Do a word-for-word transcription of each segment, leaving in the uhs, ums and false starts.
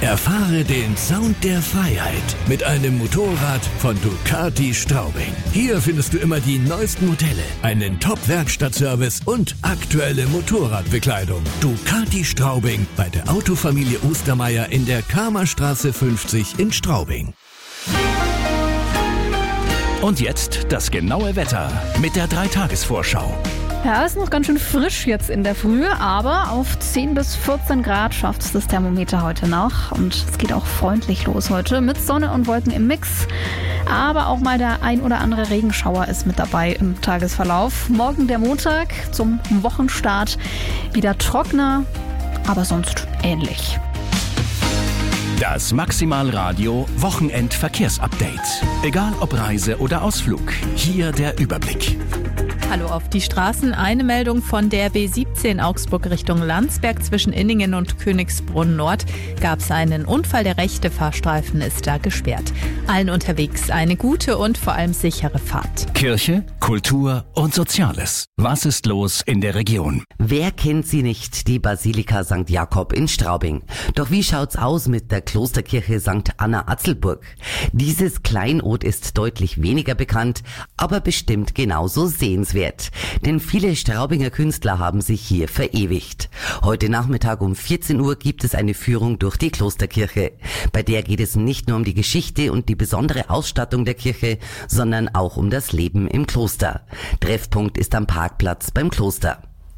Erfahre den Sound der Freiheit mit einem Motorrad von Ducati Straubing. Hier findest du immer die neuesten Modelle, einen Top-Werkstattservice und aktuelle Motorradbekleidung. Ducati Straubing bei der Autofamilie Ostermeier in der Kramerstraße fünfzig in Straubing. Und jetzt das genaue Wetter mit der drei Tages Vorschau. Ja, ist noch ganz schön frisch jetzt in der Früh, aber auf zehn bis vierzehn Grad schafft es das Thermometer heute noch. Und es geht auch freundlich los heute mit Sonne und Wolken im Mix. Aber auch mal der ein oder andere Regenschauer ist mit dabei im Tagesverlauf. Morgen der Montag zum Wochenstart wieder trockener, aber sonst ähnlich. Das Maximalradio Wochenendverkehrsupdate. Egal ob Reise oder Ausflug, hier der Überblick. Hallo auf die Straßen. Eine Meldung von der B siebzehn Augsburg Richtung Landsberg zwischen Inningen und Königsbrunn Nord. Gab es einen Unfall, der rechte Fahrstreifen ist da gesperrt. Allen unterwegs eine gute und vor allem sichere Fahrt. Kirche, Kultur und Soziales. Was ist los in der Region? Wer kennt sie nicht, die Basilika Sankt Jakob in Straubing? Doch wie schaut's aus mit der Klosterkirche Sankt Anna Atzelburg? Dieses Kleinod ist deutlich weniger bekannt, aber bestimmt genauso sehenswert. Denn viele Straubinger Künstler haben sich hier verewigt. Heute Nachmittag um vierzehn Uhr gibt es eine Führung durch die Klosterkirche. Bei der geht es nicht nur um die Geschichte und die besondere Ausstattung der Kirche, sondern auch um das Leben im Kloster. Treffpunkt ist am Parkplatz beim Kloster.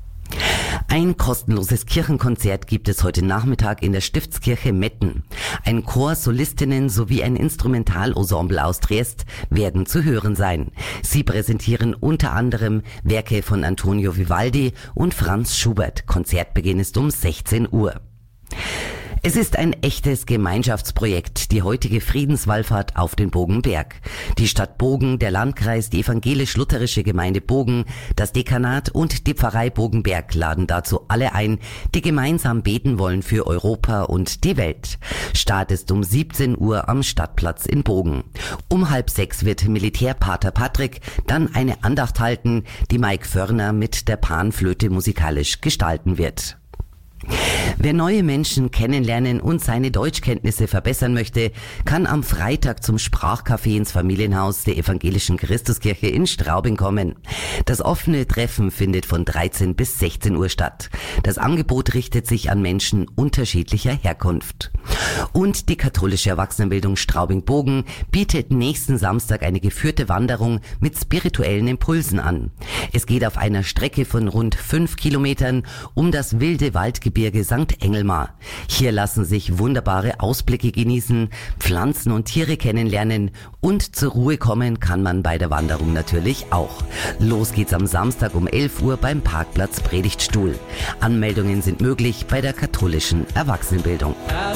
Ein kostenloses Kirchenkonzert gibt es heute Nachmittag in der Stiftskirche Metten. Ein Chor, Solistinnen sowie ein Instrumentalensemble aus Triest werden zu hören sein. Sie präsentieren unter anderem Werke von Antonio Vivaldi und Franz Schubert. Konzertbeginn ist um sechzehn Uhr. Es ist ein echtes Gemeinschaftsprojekt, die heutige Friedenswallfahrt auf den Bogenberg. Die Stadt Bogen, der Landkreis, die evangelisch-lutherische Gemeinde Bogen, das Dekanat und die Pfarrei Bogenberg laden dazu alle ein, die gemeinsam beten wollen für Europa und die Welt. Start ist um siebzehn Uhr am Stadtplatz in Bogen. Um halb sechs wird Militärpater Patrick dann eine Andacht halten, die Mike Förner mit der Panflöte musikalisch gestalten wird. Wer neue Menschen kennenlernen und seine Deutschkenntnisse verbessern möchte, kann am Freitag zum Sprachcafé ins Familienhaus der Evangelischen Christuskirche in Straubing kommen. Das offene Treffen findet von dreizehn bis sechzehn Uhr statt. Das Angebot richtet sich an Menschen unterschiedlicher Herkunft. Und die katholische Erwachsenenbildung Straubing-Bogen bietet nächsten Samstag eine geführte Wanderung mit spirituellen Impulsen an. Es geht auf einer Strecke von rund fünf Kilometern um das wilde Waldgebirge Sankt Engelmar. Hier lassen sich wunderbare Ausblicke genießen, Pflanzen und Tiere kennenlernen und zur Ruhe kommen kann man bei der Wanderung natürlich auch. Los geht's am Samstag um elf Uhr beim Parkplatz Predigtstuhl. Anmeldungen sind möglich bei der katholischen Erwachsenenbildung.